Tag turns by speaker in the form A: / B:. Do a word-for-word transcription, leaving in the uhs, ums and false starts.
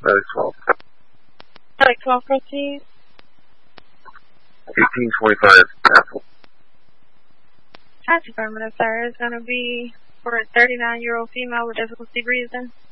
A: Medic twelve.
B: Medic twelve, proceed.
A: eighteen twenty-five, Apple.
B: That's affirmative, sir. It's going to be for a thirty-nine-year-old female with difficulty breathing.